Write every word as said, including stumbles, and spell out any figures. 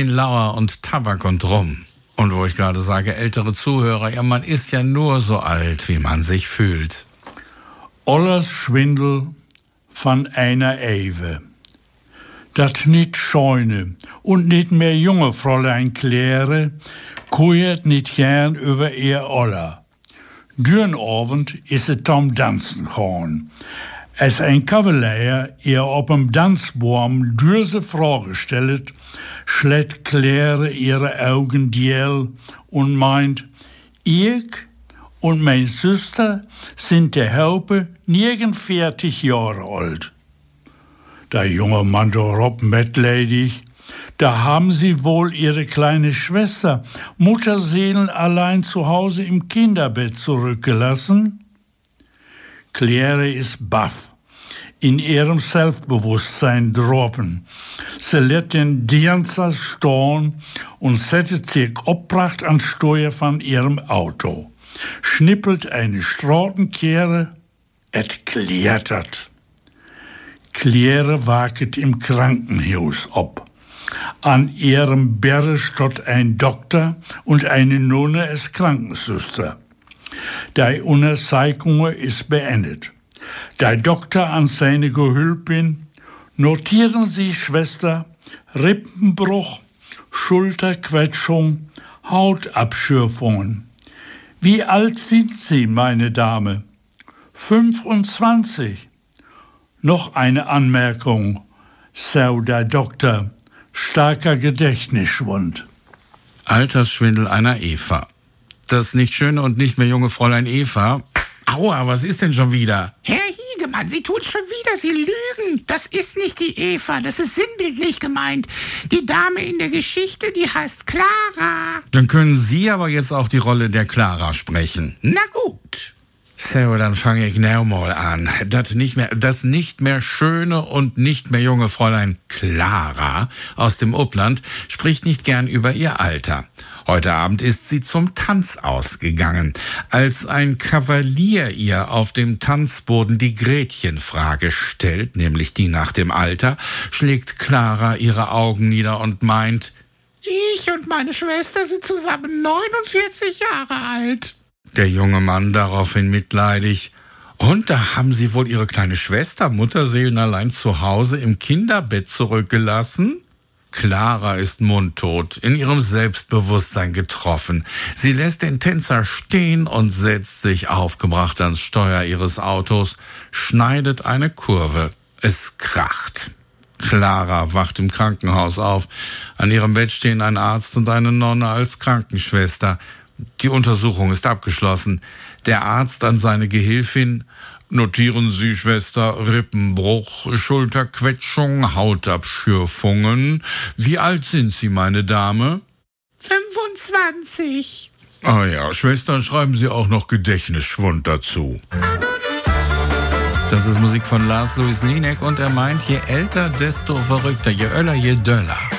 Erwin Lauer und Tabak und Rum. Und wo ich gerade sage, ältere Zuhörer, ja, man ist ja nur so alt, wie man sich fühlt. Ollers Schwindel von einer Ewe. Dat nicht scheune und nicht mehr junge Fräulein Claire kuiert nicht gern über ihr Oller. Dürnabend is het Tom dansen gaan. Als ein Kavalier ihr op dem Tanzbaum diese Frage stellt, schlägt Claire ihre Augen diel und meint, ich und meine Schwester sind der Haupe negenveertig Jahre alt. Der junge Mann darauf mitleidig, da haben sie wohl ihre kleine Schwester, Mutterseelen allein zu Hause im Kinderbett zurückgelassen? Claire ist baff, in ihrem Selbstbewusstsein droppen. Sie lässt den Dienster stehen und setzt sich oppracht an Steuer von ihrem Auto, schnippelt eine Strautenkehre, et klettert. Claire waket im Krankenhaus ab. An ihrem Bärre steht ein Doktor und eine Nonne als Krankenschwester. Die Untersuchung ist beendet. Der Doktor an seine Gehülpin: Notieren Sie, Schwester, Rippenbruch, Schulterquetschung, Hautabschürfungen. Wie alt sind Sie, meine Dame? fünfundzwanzig. Noch eine Anmerkung, so der Doktor. Starker Gedächtnisschwund. Altersschwindel einer Eva. Das nicht schöne und nicht mehr junge Fräulein Eva. Aua, was ist denn schon wieder? Herr Hiegemann, Sie tun schon wieder, Sie lügen. Das ist nicht die Eva, das ist sinnbildlich gemeint. Die Dame in der Geschichte, die heißt Clara. Dann können Sie aber jetzt auch die Rolle der Clara sprechen. Na gut. So, dann fange ich now mal an. Das nicht mehr, das nicht mehr schöne und nicht mehr junge Fräulein Clara aus dem Upland spricht nicht gern über ihr Alter. Heute Abend ist sie zum Tanz ausgegangen. Als ein Kavalier ihr auf dem Tanzboden die Gretchenfrage stellt, nämlich die nach dem Alter, schlägt Clara ihre Augen nieder und meint, ich und meine Schwester sind zusammen neunundvierzig Jahre alt. Der junge Mann daraufhin mitleidig. Und da haben Sie wohl Ihre kleine Schwester, Mutterseelen allein zu Hause im Kinderbett zurückgelassen? Clara ist mundtot, in ihrem Selbstbewusstsein getroffen. Sie lässt den Tänzer stehen und setzt sich aufgebracht ans Steuer ihres Autos, schneidet eine Kurve. Es kracht. Clara wacht im Krankenhaus auf. An ihrem Bett stehen ein Arzt und eine Nonne als Krankenschwester. Die Untersuchung ist abgeschlossen. Der Arzt an seine Gehilfin: Notieren Sie, Schwester, Rippenbruch, Schulterquetschung, Hautabschürfungen. Wie alt sind Sie, meine Dame? fünfundzwanzig. Ah ja, Schwester, schreiben Sie auch noch Gedächtnisschwund dazu. Das ist Musik von Lars Louis Linek und er meint, je älter, desto verrückter, je öller, je döller.